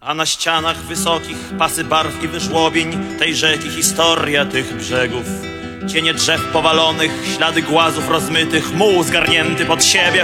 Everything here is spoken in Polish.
A na ścianach wysokich pasy barw i wyżłobień tej rzeki historia tych brzegów. Cienie drzew powalonych, ślady głazów rozmytych, muł zgarnięty pod siebie,